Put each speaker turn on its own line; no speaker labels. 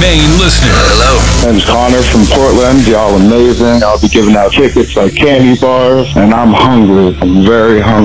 paying listener.
Hello.
My name's Connor from Portland. Y'all amazing. I'll be giving out tickets like candy bars, and I'm hungry. I'm very hungry.